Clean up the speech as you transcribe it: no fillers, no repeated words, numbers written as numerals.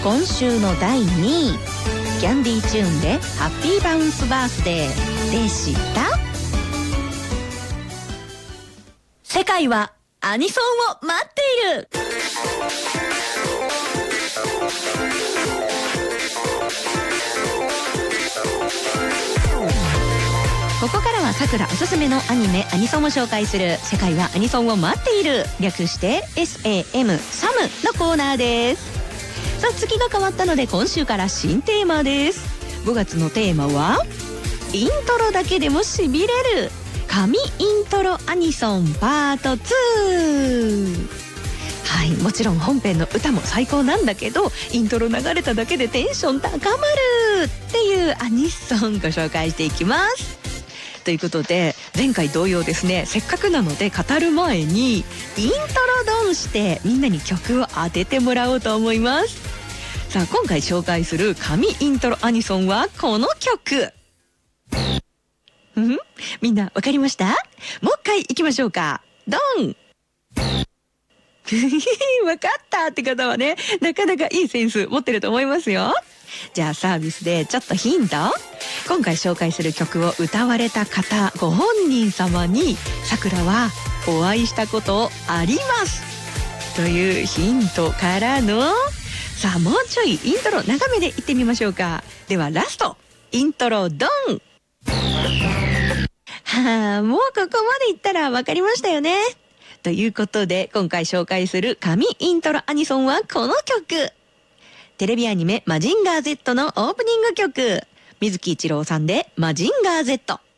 今週の第2位、キャンディーチューンでハッピーバウンスバースデーでした。世界はアニソンを待っている。ここからはさくらおすすめのアニメアニソンを紹介する世界はアニソンを待っている、略して SAM サムのコーナーです。さあ月が変わったので今週から新テーマです。5月のテーマはイントロだけでもしびれる神イントロアニソンパート2。はい、もちろん本編の歌も最高なんだけど、イントロ流れただけでテンション高まるっていうアニソンご紹介していきます。ということで前回同様ですね、せっかくなので語る前にイントロドンしてみんなに曲を当ててもらおうと思います。さあ今回紹介する神イントロアニソンはこの曲。みんなわかりました？もう一回いきましょうか。ドンわかったって方はね、なかなかいいセンス持ってると思いますよ。じゃあサービスでちょっとヒント。今回紹介する曲を歌われた方ご本人様にさくらはお会いしたことありますというヒントからの、さあもうちょいイントロ長めでいってみましょうか。ではラストイントロドン。はあ、もうここまでいったらわかりましたよね。ということで今回紹介する神イントロアニソンはこの曲。テレビアニメマジンガー Z のオープニング曲、水木一郎さんでマジンガー Z。